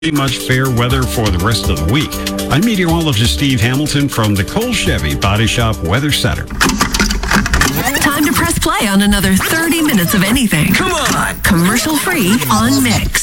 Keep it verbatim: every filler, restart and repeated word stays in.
pretty much fair weather for the rest of the week. I'm meteorologist Steve Hamilton from the Cole Chevy Body Shop Weather Center. Time to press play on another thirty minutes of anything. Come on! Commercial free on Mix.